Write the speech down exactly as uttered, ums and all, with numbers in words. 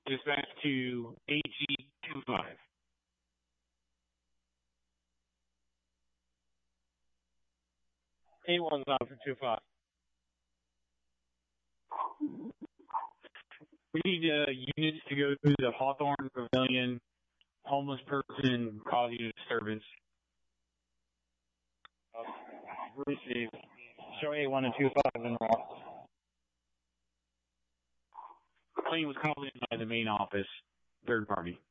Dispatch to A G two five. A one's on for two five. We need uh, units to go to the Hawthorne Pavilion. Homeless person causing a disturbance. Uh, receive. Show A one and two five in Ross. The claim was called in by the main office, third party.